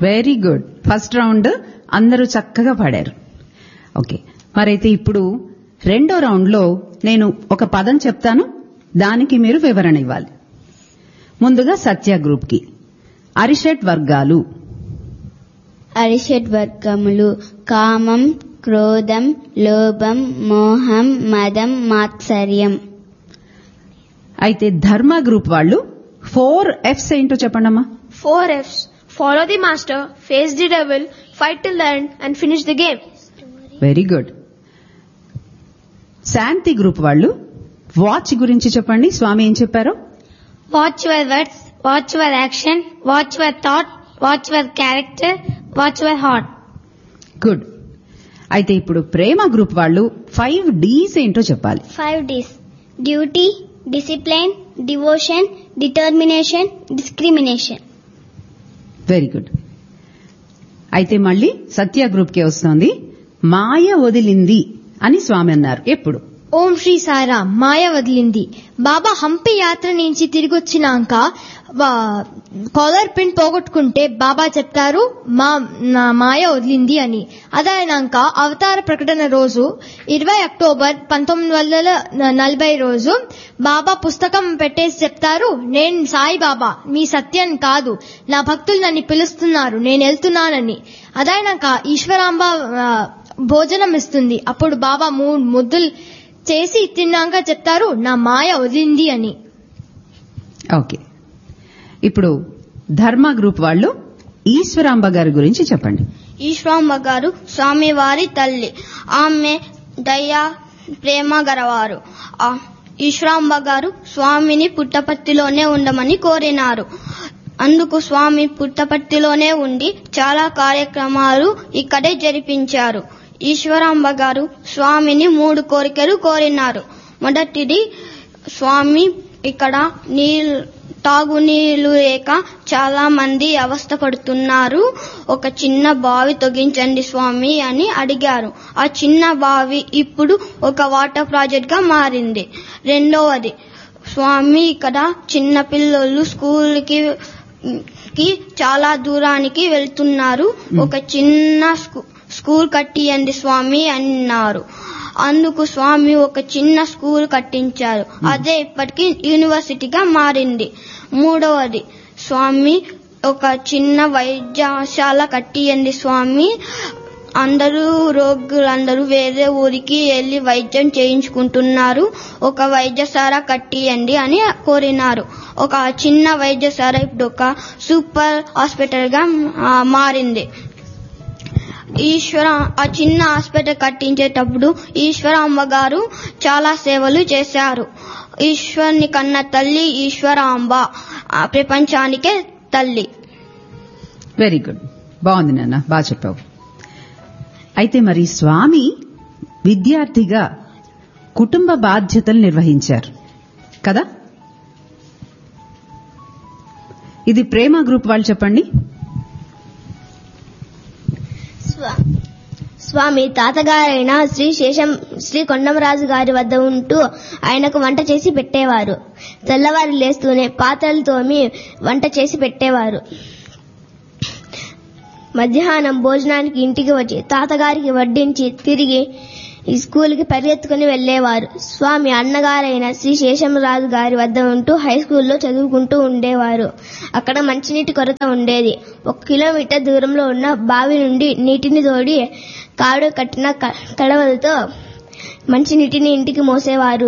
Very good. First round అందరూ చక్కగా పాడారు. ఓకే, మరైతే ఇప్పుడు రెండో రౌండ్ లో నేను ఒక పదం చెప్తాను, దానికి మీరు వివరణ ఇవ్వాలి. ముందుగా సత్య గ్రూప్ కి అరిషట్ వర్గాలు. అరిషట్ వర్గములు కామం, క్రోధం, లోభం, మోహం, మదం, మాత్సర్యం. అయితే ధర్మ గ్రూప్ వాళ్ళు 4 F's ఏంటో చెప్పండమ్మా. 4 F's. Follow the master, face the devil, fight till the end and finish the game. Very good. Shanti group వాళ్ళు వాచ్ గురించి చెప్పండి. స్వామి ఏం చెప్పారో. Watch your words, watch your action, watch your thought, watch your character, watch your heart. Good. అయితే ఇప్పుడు ప్రేమ group వాళ్ళు 5 D's ఏంటో చెప్పాలి. 5 D's. Duty, discipline, devotion, determination, discrimination. Very good. అయితే మళ్ళీ సత్య గ్రూప్ కి వస్తోంది. మాయ వదిలింది అని స్వామి అన్నారు. ఎప్పుడు? ఓం శ్రీ సాయిరామ్. మాయ వదిలింది. బాబా హంపి యాత్ర నుంచి తిరిగి వచ్చినాక కాలర్ పిన్ పోగొట్టుకుంటే బాబా చెప్తారు నా మాయ వదిలింది అని. అదైనాక అవతార ప్రకటన రోజు 20 అక్టోబర్ 1940 రోజు బాబా పుస్తకం పెట్టేసి చెప్తారు, నేను సాయి బాబా, మీ సత్యం కాదు, నా భక్తులు నన్ను పిలుస్తున్నారు, నేను వెళ్తున్నానని. అదైనాక ఈశ్వరాంబ భోజనం ఇస్తుంది. అప్పుడు బాబా 3 ముద్దులు చేసి తిన్నాక చెప్తారు, నా మాయ వదిలింది అని. ఓకే, ఇప్పుడు ధర్మ గ్రూప్ వాళ్ళు ఈశ్వరాంబ గారి గురించి చెప్పండి. ఈశ్వరాంబ గారు స్వామివారి తల్లి. ఆమె దయ ప్రేమ గలవారు. ఈశ్వరాంబ గారు స్వామిని పుట్టపర్తిలోనే ఉండమని కోరినారు. అందుకు స్వామి పుట్టపర్తిలోనే ఉండి చాలా కార్యక్రమాలు ఇక్కడే జరిపించారు. ఈశ్వరాంబ గారు స్వామిని 3 కోరికలు కోరినారు. మొదటిది, స్వామి ఇక్కడ తాగునీళ్లు లేక చాలా మంది అవస్థపడుతున్నారు, ఒక చిన్న బావి తొగించండి స్వామి అని అడిగారు. ఆ చిన్న బావి ఇప్పుడు ఒక వాటర్ ప్రాజెక్ట్ గా మారింది. రెండవది, స్వామి ఇక్కడ చిన్న పిల్లలు స్కూల్కి చాలా దూరానికి వెళ్తున్నారు, ఒక చిన్న స్కూల్ కట్టియండి స్వామి అన్నారు. అందుకు స్వామి ఒక చిన్న స్కూల్ కట్టించారు. అదే ఇప్పటికీ యూనివర్సిటీగా మారింది. మూడవది, స్వామి ఒక చిన్న వైద్యశాల కట్టియండి స్వామి, అందరూ రోగులందరూ వేరే ఊరికి వెళ్లి వైద్యం చేయించుకుంటున్నారు, ఒక వైద్యశాల కట్టియండి అని కోరినారు. ఒక చిన్న వైద్యశాల ఇప్పుడు ఒక సూపర్ హాస్పిటల్ గా మారింది. ఆ చిన్న హాస్పిటల్ కట్టించేటప్పుడు ఈశ్వరాంబ గారు చాలా సేవలు చేశారు. ఈశ్వరుని కన్న తల్లి ఈశ్వరాంబ, ప్రపంచానికే తల్లి. వెరీ గుడ్, బాగుంది నాన్న, బాగా చెప్పావు. అయితే మరి స్వామి విద్యార్థిగా కుటుంబ బాధ్యతలు నిర్వహించారు కదా. ఇది ప్రేమ గ్రూప్ వాళ్ళు చెప్పండి. స్వామి తాతగారైన శ్రీ కొండమరాజు గారి వద్ద ఉంటూ ఆయనకు వంట చేసి పెట్టేవారు. తెల్లవారు లేస్తూనే పాత్రలు తోమి వంట చేసి పెట్టేవారు. మధ్యాహ్నం భోజనానికి ఇంటికి వచ్చి తాతగారికి వడ్డించి తిరిగి స్కూల్కి పరిగెత్తుకుని వెళ్లేవారు. స్వామి అన్నగారైన శ్రీ శేషమరాజు గారి వద్ద ఉంటూ హై స్కూల్లో చదువుకుంటూ ఉండేవారు. అక్కడ మంచినీటి కొరత ఉండేది. 1 కిలోమీటర్ దూరంలో ఉన్న బావి నుండి నీటిని తోడి కాడు కట్టిన కడవలతో మంచినీటిని ఇంటికి మోసేవారు.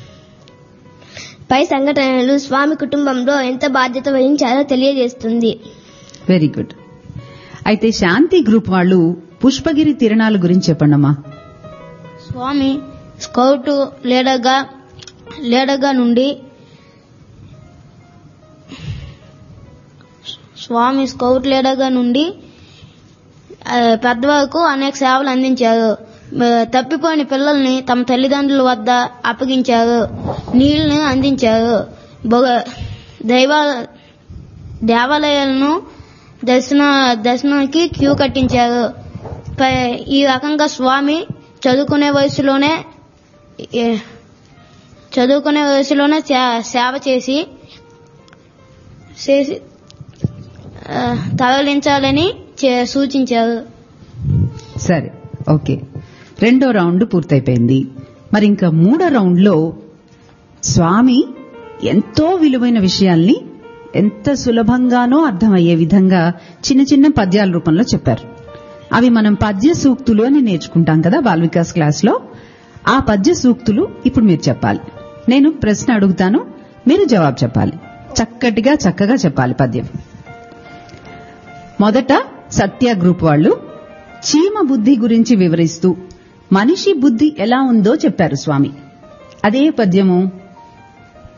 పై సంఘటనలు స్వామి కుటుంబంలో ఎంత బాధ్యత వహించారో తెలియజేస్తుంది. Very good. అయితే శాంతి గ్రూప్ వాళ్ళు పుష్పగిరి తిరణాల గురించి చెప్పండమ్మా. స్వామి స్కౌట్ లీడర్గా నుండి పెద్దవాళ్ళకు అనేక సేవలు అందించారు. తప్పిపోయిన పిల్లల్ని తమ తల్లిదండ్రుల వద్ద అప్పగించారు, నీళ్లను అందించారు, దేవాలయాలను దర్శనానికి క్యూ కట్టించారు. ఈ రకంగా స్వామి చదువుకునే వయసులోనే సేవ చేసి తరలించాలని సూచించారు. సరే, ఓకే. 2వ రౌండ్ పూర్తయిపోయింది. మరి ఇంకా 3వ రౌండ్లో స్వామి ఎంతో విలువైన విషయాల్ని ఎంత సులభంగానో అర్థమయ్యే విధంగా చిన్న చిన్న పద్యాల రూపంలో చెప్పారు. అవి మనం పద్య సూక్తులు అని నేర్చుకుంటాం కదా బాల్ వికాస్ క్లాస్లో. ఆ పద్య సూక్తులు ఇప్పుడు మీరు చెప్పాలి. నేను ప్రశ్న అడుగుతాను, మీరు జవాబు చెప్పాలి. చక్కగా చెప్పాలి పద్యం. మొదట సత్య గ్రూప్ వాళ్ళు చీమ బుద్ధి గురించి వివరిస్తూ మనిషి బుద్ధి ఎలా ఉందో చెప్పారు స్వామి. అదే పద్యము